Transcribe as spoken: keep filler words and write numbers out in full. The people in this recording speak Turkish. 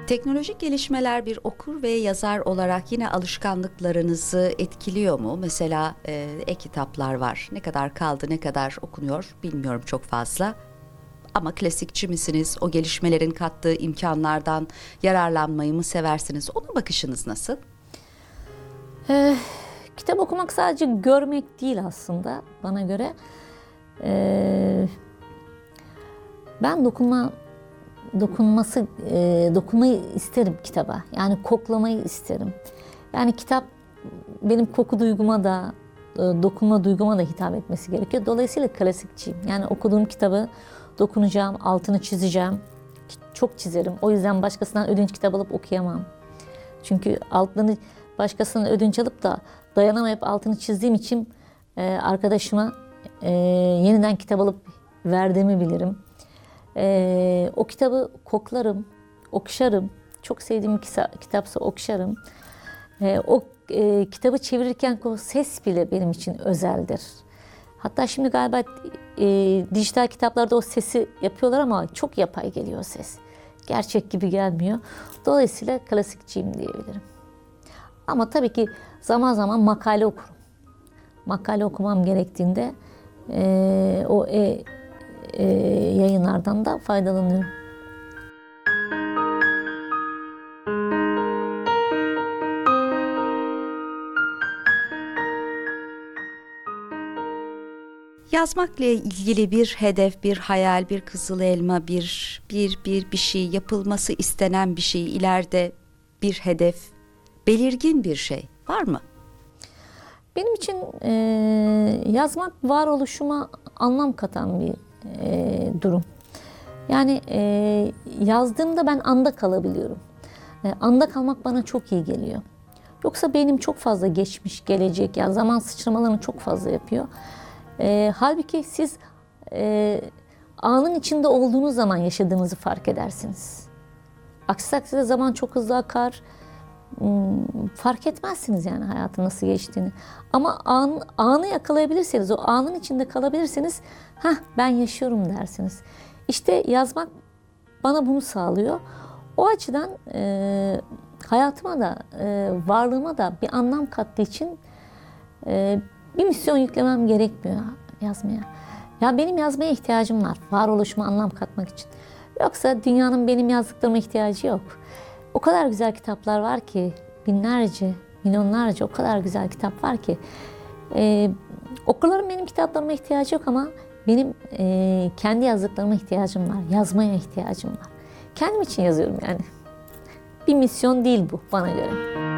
Teknolojik gelişmeler bir okur ve yazar olarak yine alışkanlıklarınızı etkiliyor mu? Mesela e, e-kitaplar var. Ne kadar kaldı, ne kadar okunuyor bilmiyorum çok fazla. Ama klasikçi misiniz? O gelişmelerin kattığı imkanlardan yararlanmayı mı seversiniz? Ona bakışınız nasıl? Ee, kitap okumak sadece görmek değil aslında bana göre. Ee, ben dokunma dokunması e, dokunmayı isterim kitaba. Yani koklamayı isterim. Yani kitap benim koku duyguma da e, dokunma duyguma da hitap etmesi gerekiyor. Dolayısıyla klasikçiyim. Yani okuduğum kitabı dokunacağım, altını çizeceğim. Çok çizerim. O yüzden başkasından ödünç kitap alıp okuyamam. Çünkü altını başkasından ödünç alıp da dayanamayıp altını çizdiğim için e, arkadaşıma e, yeniden kitap alıp verdiğimi bilirim. E, o kitabı koklarım, okşarım. Çok sevdiğim bir kitapsa okşarım. E, o e, kitabı çevirirken o ses bile benim için özeldir. Hatta şimdi galiba e, dijital kitaplarda o sesi yapıyorlar ama çok yapay geliyor o ses. Gerçek gibi gelmiyor. Dolayısıyla klasikçiyim diyebilirim. Ama tabii ki zaman zaman makale okurum. Makale okumam gerektiğinde e, o e, e, yayınlardan da faydalanıyorum. Yazmakla ilgili bir hedef, bir hayal, bir kızıl elma, bir bir bir bir şey, yapılması istenen bir şey, ileride bir hedef, belirgin bir şey var mı? Benim için e, yazmak varoluşuma anlam katan bir e, durum. Yani e, yazdığımda ben anda kalabiliyorum. E, anda kalmak bana çok iyi geliyor. Yoksa benim çok fazla geçmiş, gelecek, yani zaman sıçramalarını çok fazla yapıyor. E, halbuki siz e, anın içinde olduğunuz zaman yaşadığınızı fark edersiniz. Aksi takdirde zaman çok hızlı akar. Fark etmezsiniz yani hayatın nasıl geçtiğini. Ama an, anı yakalayabilirseniz, o anın içinde kalabilirseniz, hah ben yaşıyorum dersiniz. İşte yazmak bana bunu sağlıyor. O açıdan e, hayatıma da, e, varlığıma da bir anlam kattığı için e, bir misyon yüklemem gerekmiyor yazmaya. Ya benim yazmaya ihtiyacım var, varoluşuma anlam katmak için. Yoksa dünyanın benim yazdıklarıma ihtiyacı yok. O kadar güzel kitaplar var ki, binlerce, milyonlarca o kadar güzel kitap var ki. Ee, okurların benim kitaplarıma ihtiyacı yok ama benim e, kendi yazdıklarıma ihtiyacım var, yazmaya ihtiyacım var. Kendim için yazıyorum yani. Bir misyon değil bu bana göre.